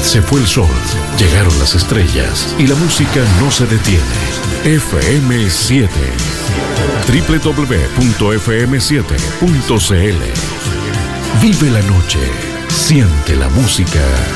Se fue el sol, llegaron las estrellas y la música no se detiene. FM7 www.fm7.cl. Vive la noche, siente la música.